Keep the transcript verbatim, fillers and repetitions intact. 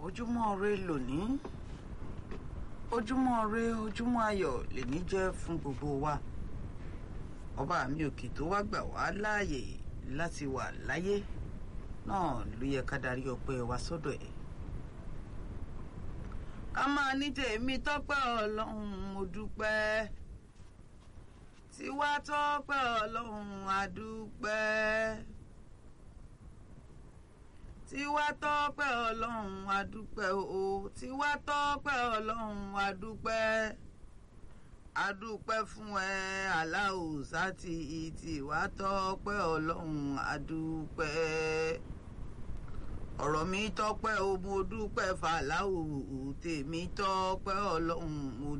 ojúmọ́ ire lónìí ojúmọ́ ire ojúmọ́ ayọ̀ lèní jẹ́ fún gbogbo wa ọba mi òkè tó wá gbà wá láàyè láti wà láyé náà ló yẹ ká darí ọpẹ́ wa sọ́dọ̀ ẹ̀ ká máa ní tèmi tọ́pẹ́ Ọlọ́run mo dúpẹ́ tiwa tọ́pẹ́ Ọlọ́run a dúpẹ́ tiwa tọ́pẹ́ Ọlọ́run a dúpẹ́ o tiwa tọ́pẹ́ Ọlọ́run a dúpẹ́ a dúpẹ́ fún ẹ Allahu Sati tiwa tọ́pẹ́ Ọlọ́run a dúpẹ́ ọ̀rọ̀ mi tọ́pẹ́ o mo dúpẹ́ fàlàó tèmi tọ́pẹ́ Ọlọ́run mo